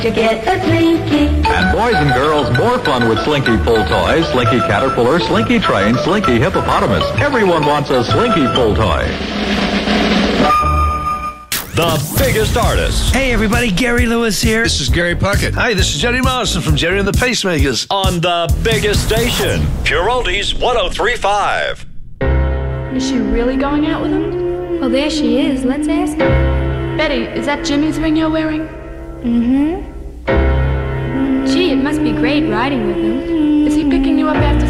To get a Slinky. And boys and girls, more fun with Slinky pull toys, Slinky Caterpillar, Slinky Train, Slinky Hippopotamus. Everyone wants a Slinky pull toy. The biggest artists. Hey everybody, Gary Lewis here. This is Gary Puckett. Hi, this is Jerry Morrison from Jerry and the Pacemakers. On the biggest station, Pure Oldies 103.5. Is she really going out with him? Well, there she is. Let's ask her. Betty, is that Jimmy's ring you're wearing? Mm-hmm. Gee, it must be great riding with him. Is he picking you up after